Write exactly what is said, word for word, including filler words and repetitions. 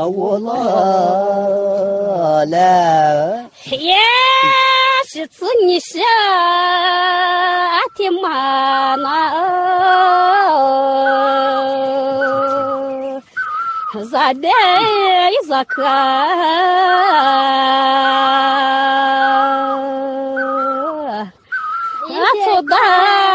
我了来， 耶，是子你下的妈那，咋的咋看